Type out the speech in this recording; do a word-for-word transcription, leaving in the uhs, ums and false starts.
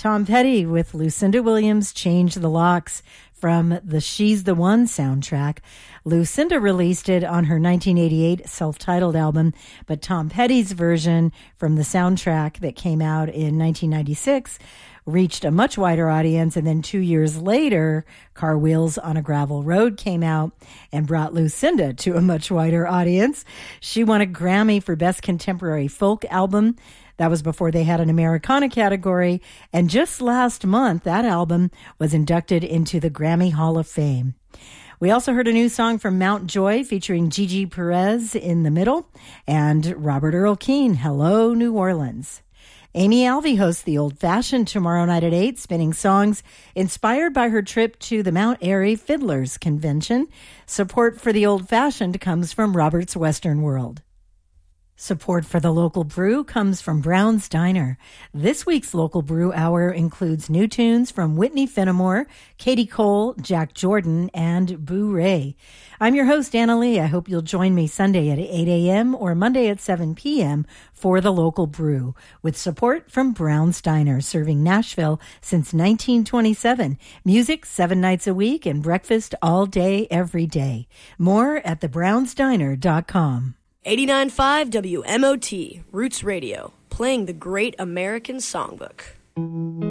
Tom Petty with Lucinda Williams, Change the Locks, from the She's the One soundtrack. Lucinda released it on her nineteen eighty-eight self-titled album, but Tom Petty's version from the soundtrack that came out in nineteen ninety-six reached a much wider audience, and then two years later, Car Wheels on a Gravel Road came out and brought Lucinda to a much wider audience. She won a Grammy for Best Contemporary Folk Album. That was before they had an Americana category. And just last month, that album was inducted into the Grammy Hall of Fame. We also heard a new song from Mount Joy featuring Gigi Perez in the middle and Robert Earl Keen, Hello, New Orleans. Amy Alvey hosts The Old Fashioned tomorrow night at eight, spinning songs inspired by her trip to the Mount Airy Fiddlers Convention. Support for The Old Fashioned comes from Robert's Western World. Support for the local brew comes from Brown's Diner. This week's local brew hour includes new tunes from Whitney Fenimore, Katie Cole, Jack Jordan, and Boo Ray. I'm your host, Anna Lee. I hope you'll join me Sunday at eight a.m. or Monday at seven p.m. for the local brew, with support from Brown's Diner, serving Nashville since nineteen twenty-seven. Music seven nights a week and breakfast all day, every day. More at the browns diner dot com. eighty-nine point five W M O T, Roots Radio, playing the great American songbook.